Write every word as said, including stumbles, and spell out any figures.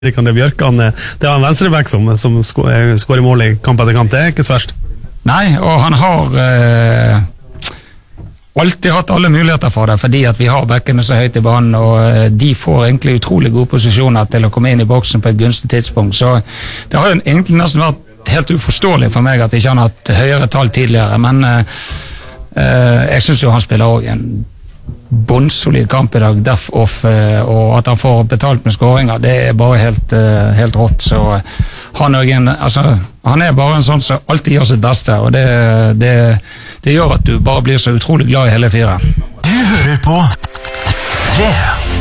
André Bjørkan, det var en venstreback som, som skårer mål i kamp etter kamp, det er ikke så verst. Nei, og han har eh, alltid hatt alle muligheter for det, fordi at vi har bekkene så høyt i banen, og de får egentlig utrolig gode posisjoner til å komme inn i boksen på et gunstig tidspunkt, så det har jo egentlig nesten vært helt uforståelig for meg at ikke han har hatt høyere tall tidligere, men eh, jeg synes jo han spiller også en båndsolid kamp i dag, deff off, og at han får betalt med skåringer, det er bare helt, helt rått, så han er, en, altså, han er bare en sånn som alltid gjør sitt beste, og det, det, det gjør at du bare blir så utrolig glad i hele fire. Du hører på tre.